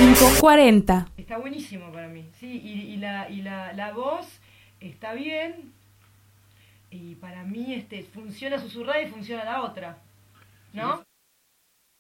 540. Está buenísimo para mí, sí, la voz está bien, y para mí funciona susurrada y funciona la otra, ¿no?